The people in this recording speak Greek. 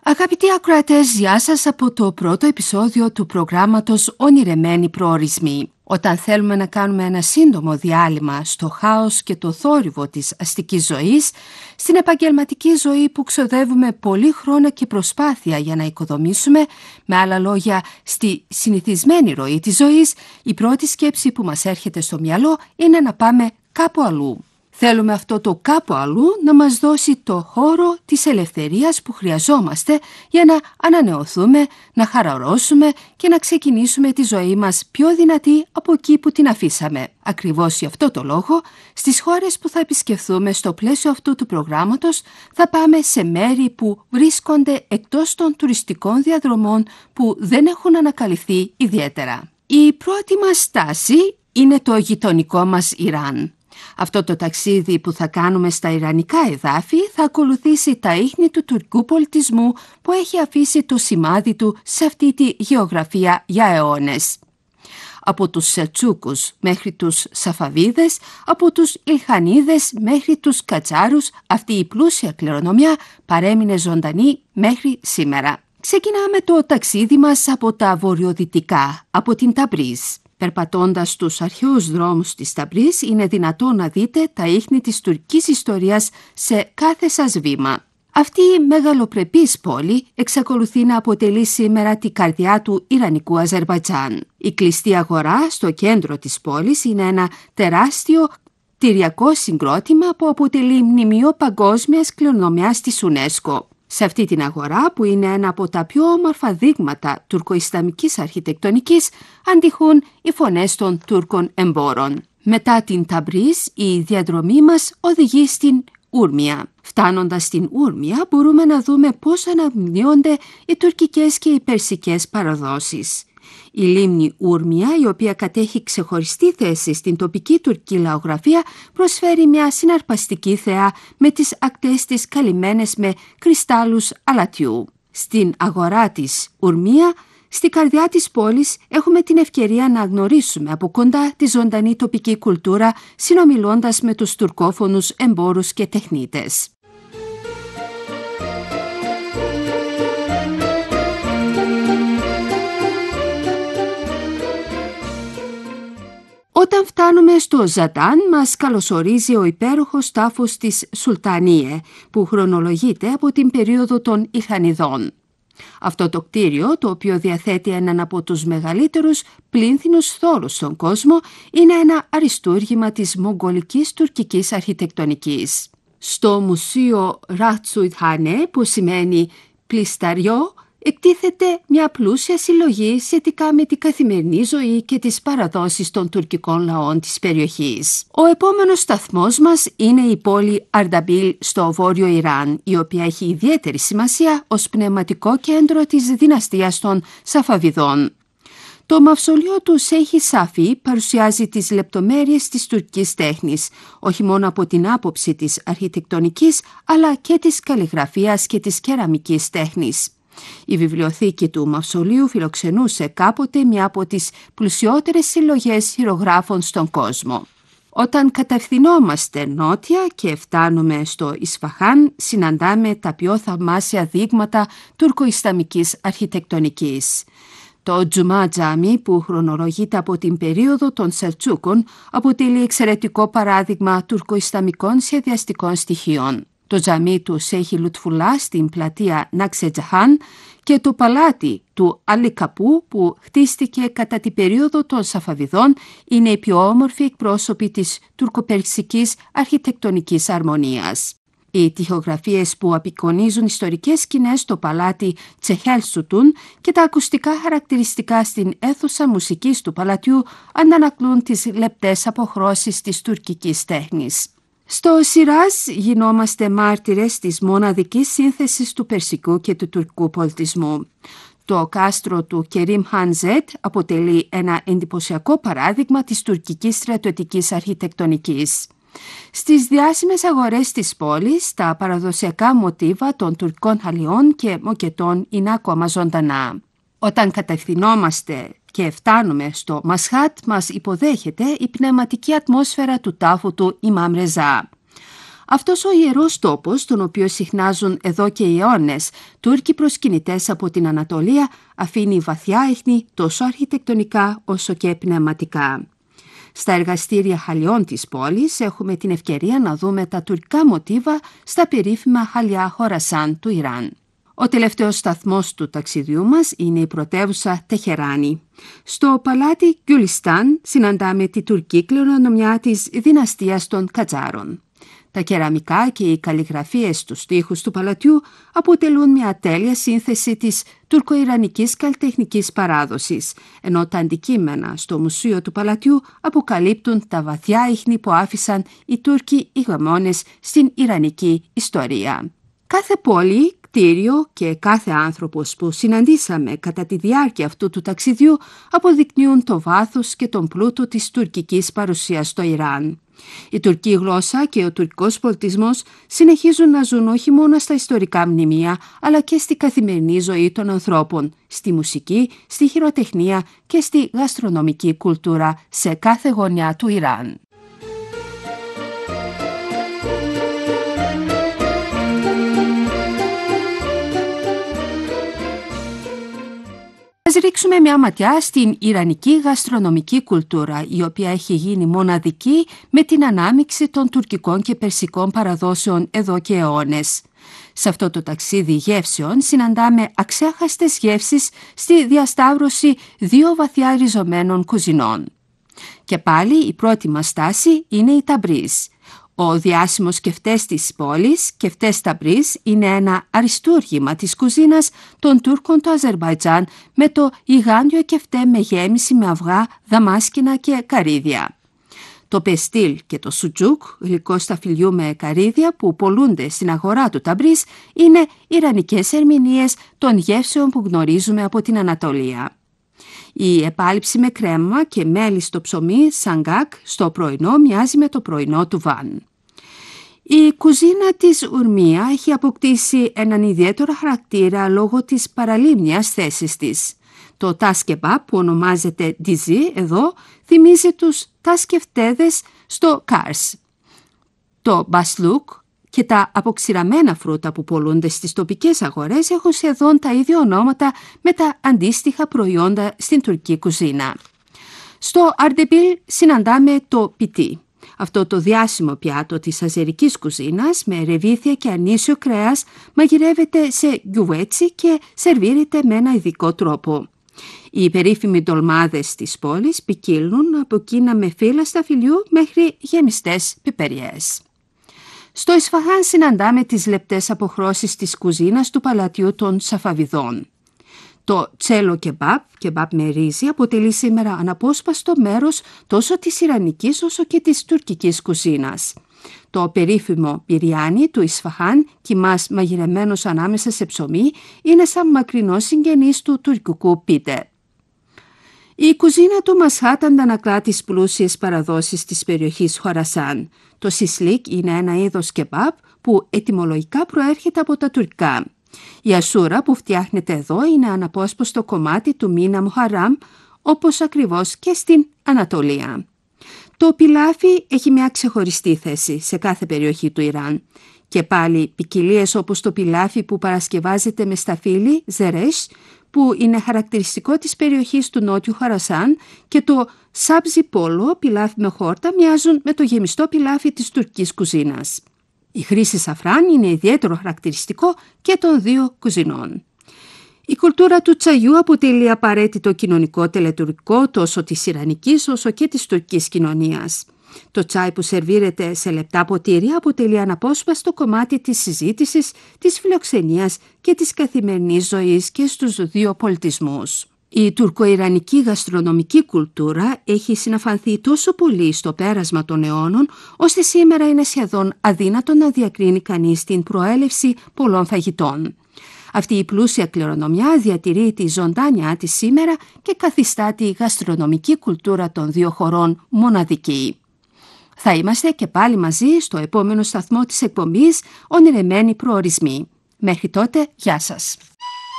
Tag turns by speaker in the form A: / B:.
A: Αγαπητοί ακροατές, γεια σας από το πρώτο επεισόδιο του προγράμματος «Ονειρεμένοι προορισμοί». Όταν θέλουμε να κάνουμε ένα σύντομο διάλειμμα στο χάος και το θόρυβο της αστικής ζωής, στην επαγγελματική ζωή που ξοδεύουμε πολύ χρόνο και προσπάθεια για να οικοδομήσουμε, με άλλα λόγια, στη συνηθισμένη ροή της ζωής, η πρώτη σκέψη που μας έρχεται στο μυαλό είναι να πάμε κάπου αλλού. Θέλουμε αυτό το κάπου αλλού να μας δώσει το χώρο της ελευθερίας που χρειαζόμαστε για να ανανεωθούμε, να χαλαρώσουμε και να ξεκινήσουμε τη ζωή μας πιο δυνατή από εκεί που την αφήσαμε. Ακριβώς γι' αυτό το λόγο, στις χώρες που θα επισκεφθούμε στο πλαίσιο αυτού του προγράμματος θα πάμε σε μέρη που βρίσκονται εκτός των τουριστικών διαδρομών που δεν έχουν ανακαλυφθεί ιδιαίτερα. Η πρώτη μας στάση είναι το γειτονικό μας Ιράν. Αυτό το ταξίδι που θα κάνουμε στα ιρανικά εδάφη θα ακολουθήσει τα ίχνη του τουρκικού πολιτισμού που έχει αφήσει το σημάδι του σε αυτή τη γεωγραφία για αιώνες. Από τους Σελτσούκους μέχρι τους Σαφαβίδες, από τους Ηλχανίδες μέχρι τους Κατσάρους, αυτή η πλούσια κληρονομιά παρέμεινε ζωντανή μέχρι σήμερα. Ξεκινάμε το ταξίδι μας από τα βορειοδυτικά, από την Ταμπρίζ. Περπατώντας στους αρχαίους δρόμους της Ταμπρίζ είναι δυνατό να δείτε τα ίχνη της τουρκικής ιστορίας σε κάθε σας βήμα. Αυτή η μεγαλοπρεπής πόλη εξακολουθεί να αποτελεί σήμερα την καρδιά του Ιρανικού Αζερμπαϊτζάν. Η κλειστή αγορά στο κέντρο της πόλης είναι ένα τεράστιο κτηριακό συγκρότημα που αποτελεί μνημείο παγκόσμιας κληρονομιάς της UNESCO. Σε αυτή την αγορά, που είναι ένα από τα πιο όμορφα δείγματα τουρκοϊσλαμικής αρχιτεκτονικής, αντιχούν οι φωνές των Τούρκων εμπόρων. Μετά την Ταμπρίζ, η διαδρομή μας οδηγεί στην Ούρμια. Φτάνοντας στην Ούρμια, μπορούμε να δούμε πώς αναμειγνύονται οι τουρκικές και οι περσικές παραδόσεις. Η λίμνη Ούρμια, η οποία κατέχει ξεχωριστή θέση στην τοπική τουρκική λαογραφία, προσφέρει μια συναρπαστική θέα με τις ακτές της καλυμμένες με κρυστάλλους αλατιού. Στην αγορά της Ούρμια, στη καρδιά της πόλης, έχουμε την ευκαιρία να γνωρίσουμε από κοντά τη ζωντανή τοπική κουλτούρα, συνομιλώντας με τους τουρκόφωνους εμπόρους και τεχνίτες. Όταν φτάνουμε στο Ζαντάν, μας καλωσορίζει ο υπέροχος τάφος της Σουλτανίε, που χρονολογείται από την περίοδο των Ιχανιδών. Αυτό το κτίριο, το οποίο διαθέτει έναν από τους μεγαλύτερους πλήνθινους θόρους στον κόσμο, είναι ένα αριστούργημα της μογγολικής τουρκικής αρχιτεκτονικής. Στο Μουσείο Ρατσουιτχάνε, που σημαίνει πλισταριό, εκτίθεται μια πλούσια συλλογή σχετικά με την καθημερινή ζωή και τις παραδόσεις των τουρκικών λαών της περιοχής. Ο επόμενος σταθμός μας είναι η πόλη Αρνταμπίλ στο βόρειο Ιράν, η οποία έχει ιδιαίτερη σημασία ως πνευματικό κέντρο της δυναστείας των Σαφαβιδών. Το μαυσολείο του Σέιχη Σάφι παρουσιάζει τις λεπτομέρειες της τουρκικής τέχνης, όχι μόνο από την άποψη της αρχιτεκτονικής, αλλά και της καλλιγραφίας και της κεραμικής τέχνης. Η βιβλιοθήκη του μαυσολείου φιλοξενούσε κάποτε μια από τις πλουσιότερες συλλογές χειρογράφων στον κόσμο. Όταν κατευθυνόμαστε νότια και φτάνουμε στο Ισφαχάν, συναντάμε τα πιο θαυμάσια δείγματα τουρκοϊσλαμικής αρχιτεκτονικής. Το Τζουμά Τζάμι, που χρονολογείται από την περίοδο των Σελτσούκων, αποτελεί εξαιρετικό παράδειγμα τουρκοϊσλαμικών σχεδιαστικών στοιχείων. Το τζαμί του Σέιχη Λουτφουλά στην πλατεία Ναξετζαχάν και το παλάτι του Αλικαπού, που χτίστηκε κατά την περίοδο των Σαφαβιδών, είναι οι πιο όμορφοι εκπρόσωποι της τουρκοπερσικής αρχιτεκτονικής αρμονίας. Οι τοιχογραφίες που απεικονίζουν ιστορικές σκηνές στο παλάτι Τσεχέλσουτουν και τα ακουστικά χαρακτηριστικά στην αίθουσα μουσικής του παλατιού αντανακλούν τις λεπτές αποχρώσεις της τουρκικής τέχνης. Στο Σιράζ γινόμαστε μάρτυρες της μοναδικής σύνθεσης του περσικού και του τουρκικού πολιτισμού. Το κάστρο του Κερίμ Χαν Ζετ αποτελεί ένα εντυπωσιακό παράδειγμα της τουρκικής στρατιωτικής αρχιτεκτονικής. Στις διάσημες αγορές της πόλης, τα παραδοσιακά μοτίβα των τουρκικών χαλιών και μοκετών είναι ακόμα ζωντανά. Όταν κατευθυνόμαστε και φτάνουμε στο Μασχάτ, μας υποδέχεται η πνευματική ατμόσφαιρα του τάφου του Ιμάμ Ρεζά. Αυτός ο ιερός τόπος, τον οποίο συχνάζουν εδώ και αιώνες Τούρκοι προσκυνητές από την Ανατολία, αφήνει βαθιά ίχνη τόσο αρχιτεκτονικά όσο και πνευματικά. Στα εργαστήρια χαλιών της πόλης έχουμε την ευκαιρία να δούμε τα τουρκικά μοτίβα στα περίφημα χαλιά Χορασάν του Ιράν. Ο τελευταίος σταθμός του ταξιδιού μας είναι η πρωτεύουσα Τεχεράνη. Στο παλάτι Γκιουλιστάν συναντάμε τη τουρκική κληρονομιά της δυναστείας των Κατζάρων. Τα κεραμικά και οι καλλιγραφίες στους τοίχους του παλατιού αποτελούν μια τέλεια σύνθεση της τουρκο-ιρανικής καλλιτεχνικής παράδοσης, ενώ τα αντικείμενα στο μουσείο του παλατιού αποκαλύπτουν τα βαθιά ίχνη που άφησαν οι Τούρκοι ηγεμόνες στην ιρανική ιστορία. Κάθε πόλη, κτίριο και κάθε άνθρωπος που συναντήσαμε κατά τη διάρκεια αυτού του ταξιδιού αποδεικνύουν το βάθος και τον πλούτο της τουρκικής παρουσίας στο Ιράν. Η τουρκική γλώσσα και ο τουρκικός πολιτισμός συνεχίζουν να ζουν όχι μόνο στα ιστορικά μνημεία, αλλά και στη καθημερινή ζωή των ανθρώπων, στη μουσική, στη χειροτεχνία και στη γαστρονομική κουλτούρα σε κάθε γωνιά του Ιράν. Ας ρίξουμε μια ματιά στην ιρανική γαστρονομική κουλτούρα, η οποία έχει γίνει μοναδική με την ανάμειξη των τουρκικών και περσικών παραδόσεων εδώ και αιώνες. Σε αυτό το ταξίδι γεύσεων συναντάμε αξέχαστες γεύσεις στη διασταύρωση δύο βαθιά ριζωμένων κουζινών. Και πάλι η πρώτη μας στάση είναι η Ταμπρίζ. Ο διάσημος κεφτές της πόλης, κεφτές Ταμπρίζ, είναι ένα αριστούργημα της κουζίνας των Τούρκων του Αζερμπαϊτζάν με το γιγάντιο κεφτέ με γέμιση με αυγά, δαμάσκηνα και καρύδια. Το πεστίλ και το σουτζούκ, γλυκό σταφυλιού με καρύδια που πωλούνται στην αγορά του Ταμπρίζ, είναι ιρανικές ερμηνείες των γεύσεων που γνωρίζουμε από την Ανατολία. Η επάλυψη με κρέμα και μέλι στο ψωμί, σαγκάκ, στο πρωινό μοιάζει με το πρωινό του Βαν. Η κουζίνα της Ουρμία έχει αποκτήσει έναν ιδιαίτερο χαρακτήρα λόγω της παραλίμνιας θέσης της. Το τάσκεμπα που ονομάζεται ντιζί εδώ θυμίζει τους τάσκευτέδες στο Κάρς. Το μπασλούκ και τα αποξηραμένα φρούτα που πωλούνται στις τοπικές αγορές έχουν σχεδόν τα ίδια ονόματα με τα αντίστοιχα προϊόντα στην τουρκική κουζίνα. Στο Αρντεμπίλ συναντάμε το πιτί. Αυτό το διάσημο πιάτο της αζερικής κουζίνας με ρεβίθια και ανήσιο κρέας μαγειρεύεται σε γκιουβέτσι και σερβίρεται με ένα ειδικό τρόπο. Οι περίφημοι ντολμάδες της πόλης ποικίλουν από εκείνα με φύλλα σταφυλιού μέχρι γεμιστές πιπεριές. Στο Ισφαχάν συναντάμε τις λεπτές αποχρώσεις της κουζίνας του παλατιού των Σαφαβιδών. Το τσέλο κεμπάπ με ρύζι, αποτελεί σήμερα αναπόσπαστο μέρος τόσο της ιρανικής όσο και της τουρκικής κουζίνας. Το περίφημο μπιριάνι του Ισφαχάν, κιμάς μαγειρεμένος ανάμεσα σε ψωμί, είναι σαν μακρινός συγγενής του τουρκικού πίτε. Η κουζίνα του Μασχάτ αντανακλά τις πλούσιες παραδόσεις της περιοχής Χορασάν. Το σισλίκ είναι ένα είδος κεμπάπ που ετυμολογικά προέρχεται από τα τουρκικά. Η ασούρα που φτιάχνεται εδώ είναι αναπόσπαστο κομμάτι του μήνα Μουχαράμ, όπως ακριβώς και στην Ανατολία. Το πιλάφι έχει μια ξεχωριστή θέση σε κάθε περιοχή του Ιράν. Και πάλι ποικιλίες όπως το πιλάφι που παρασκευάζεται με σταφύλι, ζερές, που είναι χαρακτηριστικό της περιοχής του Νότιου Χαρασάν, και το σάμπζι πόλο, πιλάφι με χόρτα, μοιάζουν με το γεμιστό πιλάφι της τουρκικής κουζίνας. Η χρήση σαφράν είναι ιδιαίτερο χαρακτηριστικό και των δύο κουζινών. Η κουλτούρα του τσαγιού αποτελεί απαραίτητο κοινωνικό τελετουργικό τόσο της ιρανικής όσο και της τουρκικής κοινωνίας. Το τσάι που σερβίρεται σε λεπτά ποτήρια αποτελεί αναπόσπαστο κομμάτι της συζήτησης, της φιλοξενίας και της καθημερινής ζωής και στους δύο πολιτισμούς. Η τουρκο-ιρανική γαστρονομική κουλτούρα έχει συναφανθεί τόσο πολύ στο πέρασμα των αιώνων, ώστε σήμερα είναι σχεδόν αδύνατο να διακρίνει κανείς την προέλευση πολλών φαγητών. Αυτή η πλούσια κληρονομιά διατηρεί τη ζωντάνια της σήμερα και καθιστά τη γαστρονομική κουλτούρα των δύο χωρών μοναδική. Θα είμαστε και πάλι μαζί στο επόμενο σταθμό της εκπομπής «Ονειρεμένοι προορισμοί». Μέχρι τότε, γεια σας.